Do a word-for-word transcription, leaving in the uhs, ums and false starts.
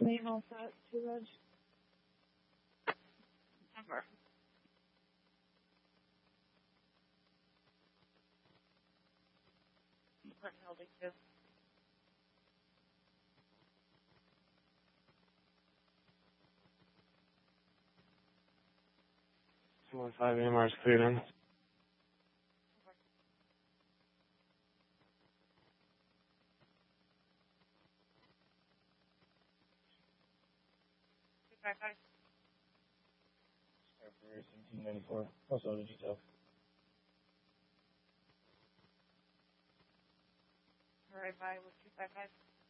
Name all set, two reg. Number. Clint Helding too. two one five A M R is cleared in. two five five. seventeen ninety-four. Also the detail. All right, bye with two five five.